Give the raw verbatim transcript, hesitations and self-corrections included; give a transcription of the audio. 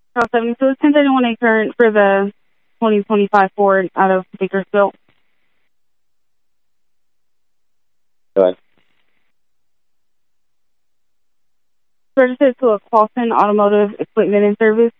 Oh, seventy. So it's ten thirty-one A current for the twenty twenty-five Ford out of Bakersfield. Go ahead. Registered to a Clausen Automotive Equipment and Service.